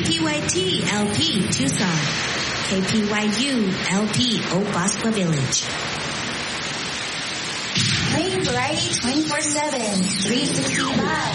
KPYT LP Tucson, KPYU LP Oak Bosque Village. Playing variety 24/7, 365.